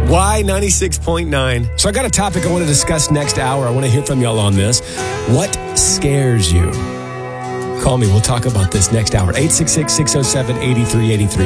Y96.9. So I got a topic I want to discuss next hour. I want to hear from y'all on this. What scares you? Call me. We'll talk about this next hour. 866-607-8383.